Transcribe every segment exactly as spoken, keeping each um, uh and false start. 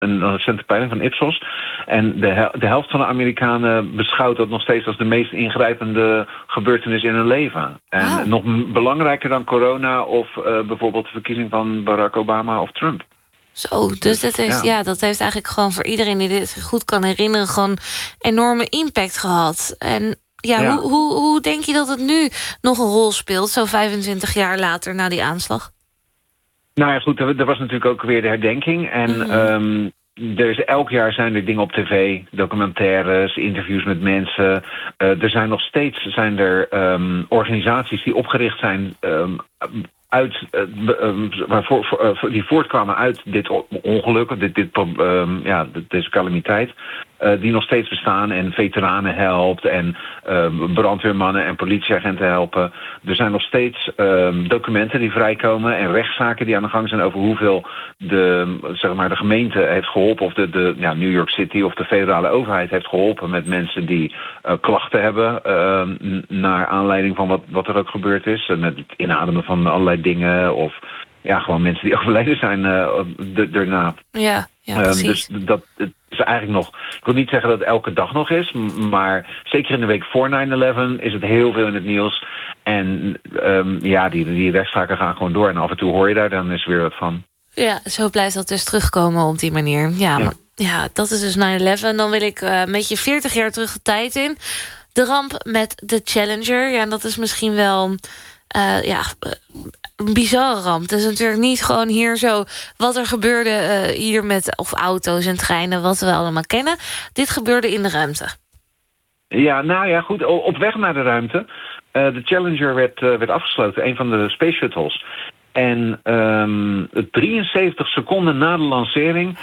een recente peiling van Ipsos. En de, hel- de helft van de Amerikanen beschouwt dat nog steeds als de meest ingrijpende gebeurtenis in hun leven. En Wauw. nog m- belangrijker dan corona of uh, bijvoorbeeld de verkiezing van Barack Obama of Trump. Zo, dus dat heeft, Ja. ja, dat heeft eigenlijk gewoon voor iedereen die dit zich goed kan herinneren, gewoon enorme impact gehad. En ja, Ja. Hoe, hoe, hoe denk je dat het nu nog een rol speelt, zo vijfentwintig jaar later na die aanslag? Nou ja, goed, er, er was natuurlijk ook weer de herdenking. En Mhm. um, er is, elk jaar zijn er dingen op tv, documentaires, interviews met mensen. Uh, er zijn nog steeds zijn er um, organisaties die opgericht zijn um, uit, uh, um, waarvoor, voor, uh, die voortkwamen uit dit ongeluk, dit, dit, um, ja, deze calamiteit. Uh, die nog steeds bestaan en veteranen helpt en uh, brandweermannen en politieagenten helpen. Er zijn nog steeds uh, documenten die vrijkomen en rechtszaken die aan de gang zijn over hoeveel de, zeg maar, de gemeente heeft geholpen of de, de ja, New York City of de federale overheid heeft geholpen met mensen die uh, klachten hebben uh, naar aanleiding van wat, wat er ook gebeurd is. Uh, met het inademen van allerlei dingen of ja, gewoon mensen die overleden zijn uh, de, daarna. Ja, ja, Um, precies. dus dat het is eigenlijk nog. Ik wil niet zeggen dat het elke dag nog is, m- maar zeker in de week voor nine eleven is het heel veel in het nieuws. En um, ja, die, die rechtszaken gaan gewoon door. En af en toe hoor je daar dan eens weer wat van. Ja, zo blijft dat dus terugkomen op die manier. Ja, Ja. maar, ja dat is dus nine eleven. Dan wil ik uh, met je veertig jaar terug de tijd in. De ramp met de Challenger. Ja, dat is misschien wel uh, ja, een bizarre ramp. Het is natuurlijk niet gewoon hier zo wat er gebeurde uh, hier met of auto's en treinen, wat we allemaal kennen. Dit gebeurde in de ruimte. Ja, nou ja, goed. O- Op weg naar de ruimte. Uh, de Challenger werd, uh, werd afgesloten, een van de Space Shuttles. En um, drieënzeventig seconden na de lancering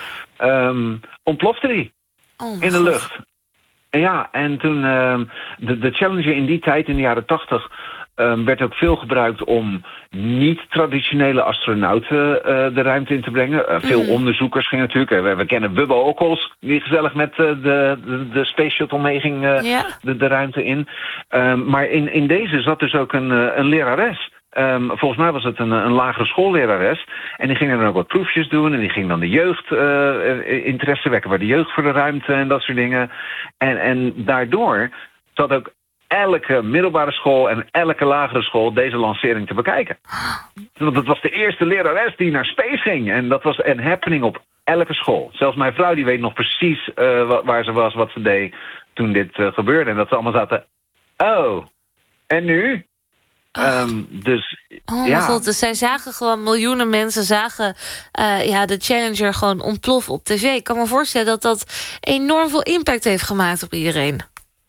um, ontplofte die Oh mijn in de God. lucht. En ja, en toen um, de, de Challenger in die tijd, in de jaren tachtig, um, werd ook veel gebruikt om niet-traditionele astronauten uh, de ruimte in te brengen. Uh, veel Mhm. onderzoekers gingen natuurlijk. We, we kennen Bubba Okkels, die gezellig met uh, de, de, de Space Shuttle meeging uh, Ja. de, de ruimte in. Um, maar in, in deze zat dus ook een, uh, een lerares. Um, volgens mij was het een, een lagere schoollerares. En die ging dan ook wat proefjes doen. En die ging dan de jeugd uh, interesse wekken bij de jeugd voor de ruimte en dat soort dingen. En, en daardoor zat ook elke middelbare school en elke lagere school deze lancering te bekijken. Want het was de eerste lerares die naar space ging. En dat was een happening op elke school. Zelfs mijn vrouw die weet nog precies uh, waar ze was, wat ze deed toen dit uh, gebeurde. En dat ze allemaal zaten, oh, en nu? Oh. Um, dus Oh mijn ja. god, dus zij zagen gewoon, miljoenen mensen zagen uh, ja, de Challenger gewoon ontploffen op tv. Ik kan me voorstellen dat dat enorm veel impact heeft gemaakt op iedereen.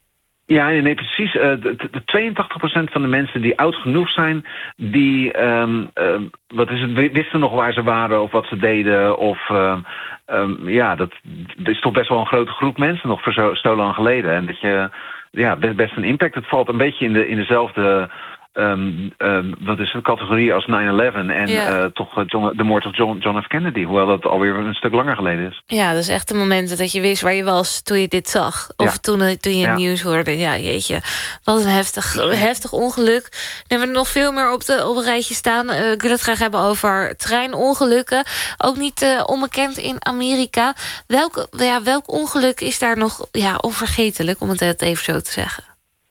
Ja, nee, precies. Uh, de, de tweeëntachtig procent van de mensen die oud genoeg zijn, die um, uh, wat is het, wisten nog waar ze waren of wat ze deden. Of uh, um, ja, dat, dat is toch best wel een grote groep mensen nog voor zo, zo lang geleden. En dat je ja, best, best een impact. Het valt een beetje in, de, in dezelfde Um, um, wat is de categorie als nine eleven en Ja. uh, toch John, de moord op John, John F. Kennedy, hoewel dat alweer een stuk langer geleden is. Ja, dus echt de momenten dat je wist waar je was toen je dit zag. Of Ja. toen, toen je het Ja. nieuws hoorde. Ja, jeetje. Wat een heftig, heftig ongeluk. We hebben er nog veel meer op, de, op een rijtje staan. Uh, ik wil het graag hebben over treinongelukken. Ook niet uh, onbekend in Amerika. Welk, ja, welk ongeluk is daar nog ja, onvergetelijk, om het even zo te zeggen?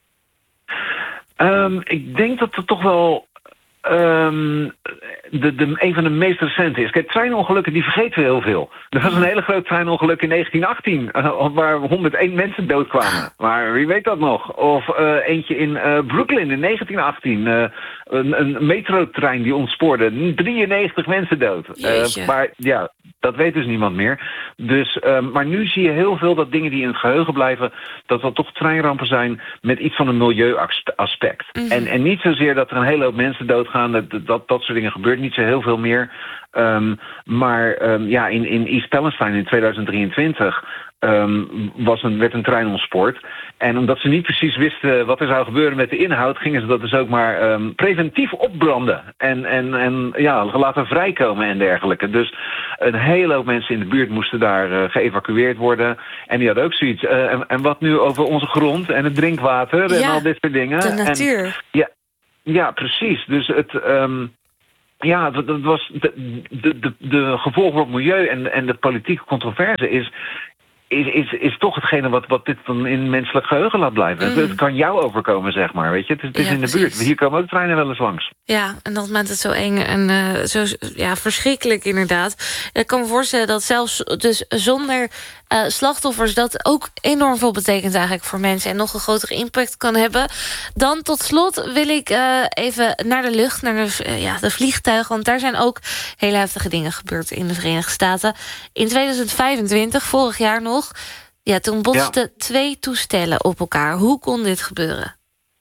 Um, ik denk dat het toch wel um, de, de, een van de meest recente is. Kijk, treinongelukken, die vergeten we heel veel. Er was een hele groot treinongeluk in negentien achttien... Uh, waar honderdéén mensen doodkwamen. Maar wie weet dat nog? Of uh, eentje in uh, Brooklyn in negentien achttien. Uh, een, een metrotrein die ontspoorde. drieënnegentig mensen dood. Uh, maar ja, dat weet dus niemand meer. Dus, uh, maar nu zie je heel veel dat dingen die in het geheugen blijven, dat dat toch treinrampen zijn met iets van een milieuaspect. Mm-hmm. En, en niet zozeer dat er een hele hoop mensen doodgaan. Dat, dat, dat soort dingen gebeurt niet zo heel veel meer. Um, maar um, ja, in, in East Palestine in tweeduizend drieëntwintig um, was een, werd een trein ontspoord. En omdat ze niet precies wisten wat er zou gebeuren met de inhoud, gingen ze dat dus ook maar um, preventief opbranden. En, en, en ja, laten vrijkomen en dergelijke. Dus een hele hoop mensen in de buurt moesten daar uh, geëvacueerd worden. En die hadden ook zoiets. Uh, en, en wat nu over onze grond en het drinkwater ja, en al dit soort dingen. De natuur. En, ja, ja, precies. Dus het... Um, Ja, dat, dat was de, de, de, de gevolgen voor het milieu en, en de politieke controverse is... Is, is, is toch hetgene wat, wat dit dan in menselijk geheugen laat blijven. Mm. Het, het kan jou overkomen, zeg maar. Weet je? Het, het is ja, in de precies. buurt. Hier komen ook treinen wel eens langs. Ja, en dat maakt het zo eng en uh, zo ja, verschrikkelijk inderdaad. Ik kan me voorstellen dat zelfs dus zonder uh, slachtoffers... dat ook enorm veel betekent eigenlijk voor mensen... en nog een grotere impact kan hebben. Dan tot slot wil ik uh, even naar de lucht, naar de, uh, ja, de vliegtuigen... want daar zijn ook hele heftige dingen gebeurd in de Verenigde Staten. In tweeduizend vijfentwintig, vorig jaar nog... Ja, toen botsten ja. twee toestellen op elkaar. Hoe kon dit gebeuren?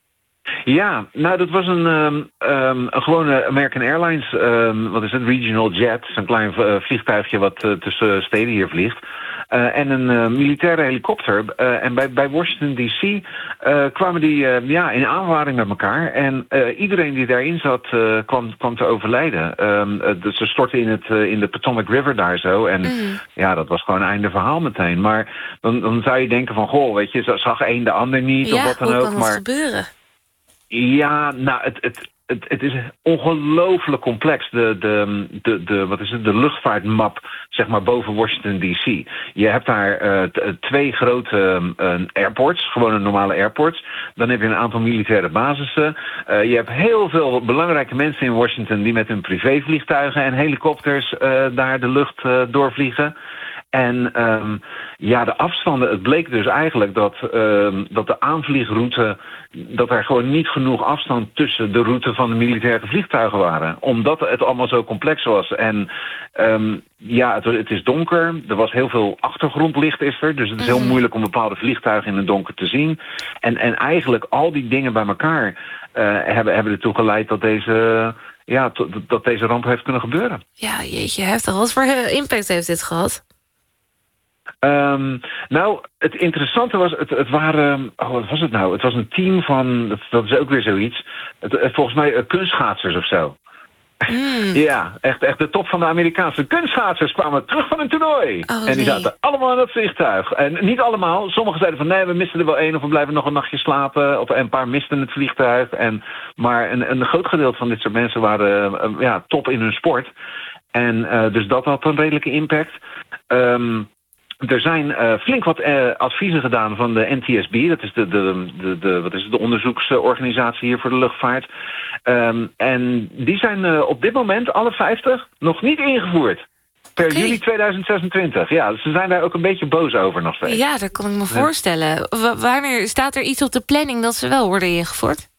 Ja, nou dat was een, um, um, een gewone American Airlines, um, wat is het, regional jet. Zo'n klein uh, vliegtuigje wat uh, tussen steden hier vliegt. Uh, en een uh, militaire helikopter. Uh, en bij, bij Washington D C uh, kwamen die uh, ja, in aanvaring met elkaar. En uh, iedereen die daarin zat uh, kwam, kwam te overlijden. Um, uh, dus ze stortten in, het, uh, in de Potomac River daar zo. En mm. ja, dat was gewoon einde verhaal meteen. Maar dan, dan zou je denken van, goh, weet je, zag één de ander niet ja, of wat dan hoe ook. kan dat maar gebeuren? Ja, nou, het, het, het, het is ongelooflijk complex. De, de, de, de, wat is het, de luchtvaartmap, zeg maar, boven Washington D C. Je hebt daar uh, t- twee grote uh, airports, gewone normale airports. Dan heb je een aantal militaire basissen. Uh, je hebt heel veel belangrijke mensen in Washington... die met hun privévliegtuigen en helikopters uh, daar de lucht uh, doorvliegen. En um, ja, de afstanden, het bleek dus eigenlijk dat, um, dat de aanvliegroute... dat er gewoon niet genoeg afstand tussen de route van de militaire vliegtuigen waren. Omdat het allemaal zo complex was. En um, ja, het, het is donker. Er was heel veel achtergrondlicht is er. Dus het is heel mm-hmm. moeilijk om bepaalde vliegtuigen in het donker te zien. En, en eigenlijk al die dingen bij elkaar uh, hebben, hebben ertoe geleid dat deze... ja, to, dat deze ramp heeft kunnen gebeuren. Ja, jeetje, heftig. Wat voor impact heeft dit gehad? Um, nou, het interessante was, het, het waren, oh, wat was het nou? Het was een team van, dat, dat is ook weer zoiets, het, het, volgens mij uh, kunstschaatsers of zo. Mm. Ja, echt, echt de top van de Amerikaanse kunstschaatsers kwamen terug van een toernooi. Oh, en die nee. zaten allemaal in dat vliegtuig. En niet allemaal, sommigen zeiden van nee, we missen er wel één of we blijven nog een nachtje slapen. Of een paar misten het vliegtuig. En, maar een, een groot gedeelte van dit soort mensen waren uh, ja, top in hun sport. En uh, dus dat had een redelijke impact. Um, Er zijn uh, flink wat uh, adviezen gedaan van de N T S B. Dat is de, de, de, de, wat is het, de onderzoeksorganisatie hier voor de luchtvaart. Um, en die zijn uh, op dit moment, alle vijftig, nog niet ingevoerd. Per okay. juli tweeduizend zesentwintig. Ja, dus ze zijn daar ook een beetje boos over nog steeds. Ja, dat kan ik me voorstellen. W- wanneer staat er iets op de planning dat ze wel worden ingevoerd?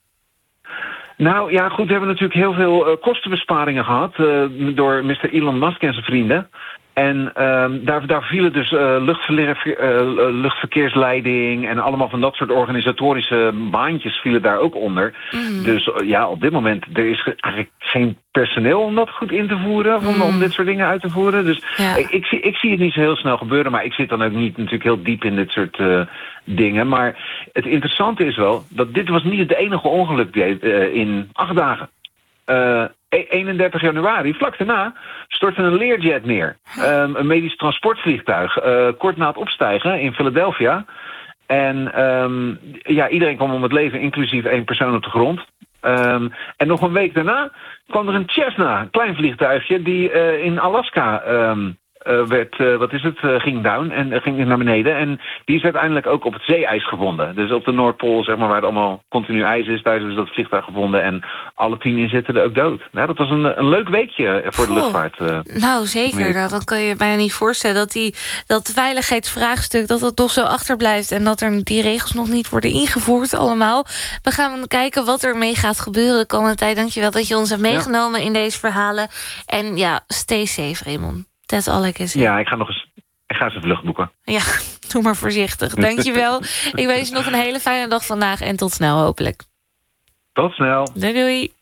Nou ja, goed, we hebben natuurlijk heel veel uh, kostenbesparingen gehad uh, door mister Elon Musk en zijn vrienden. En um, daar, daar vielen dus uh, luchtverkeer, uh, luchtverkeersleiding en allemaal van dat soort organisatorische baantjes vielen daar ook onder. Mm. Dus uh, ja, op dit moment, er is eigenlijk geen personeel om dat goed in te voeren, om, mm. om dit soort dingen uit te voeren. Dus ja. ik, ik, zie, ik zie het niet zo heel snel gebeuren, maar ik zit dan ook niet natuurlijk heel diep in dit soort uh, dingen. Maar het interessante is wel, dat dit was niet het enige ongeluk uh, in acht dagen. Uh, eenendertig januari, vlak daarna, stortte een Learjet neer. Um, een medisch transportvliegtuig. Uh, kort na het opstijgen in Philadelphia. En um, ja, iedereen kwam om het leven, inclusief één persoon op de grond. Um, en nog een week daarna kwam er een Cessna, een klein vliegtuigje, die uh, in Alaska... Um, Uh, werd, uh, wat is het, uh, ging down en uh, ging naar beneden. En die is uiteindelijk ook op het zeeijs gevonden. Dus op de Noordpool, zeg maar, waar het allemaal continu ijs is. Daar is dat vliegtuig gevonden en alle tien inzittenden ook dood. Nou, dat was een, een leuk weekje voor de luchtvaart. Uh, nou, zeker. Nou, dan kan je je bijna niet voorstellen dat die, dat veiligheidsvraagstuk, dat dat toch zo achterblijft en dat er die regels nog niet worden ingevoerd allemaal. We gaan kijken wat er mee gaat gebeuren de komende tijd. Dankjewel dat je ons hebt meegenomen ja. in deze verhalen. En ja, stay safe, Raymond. Dat is all I can say. Ja, ik ga nog eens, ik ga eens een vlucht boeken. Ja, doe maar voorzichtig. Dankjewel. Ik wens je nog een hele fijne dag vandaag en tot snel hopelijk. Tot snel. Doei doei.